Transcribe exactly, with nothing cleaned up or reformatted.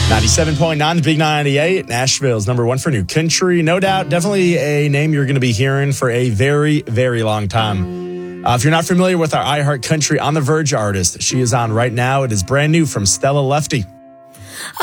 ninety-seven point nine, the Big ninety-eight, Nashville's number one for new country. No doubt, definitely a name you're going to be hearing for a very, very long time. Uh, if you're not familiar with our iHeart Country on the Verge artist, she is on right now. It is brand new from Stella Lefty.